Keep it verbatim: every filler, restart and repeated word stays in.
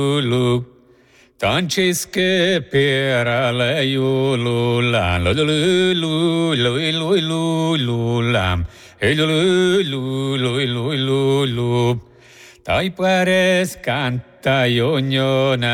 lu. Tancische per la iulula, lu lu lu lu lu lu lu lam, lu lu lu lu lu lu lu. Tai pares canta ionyona.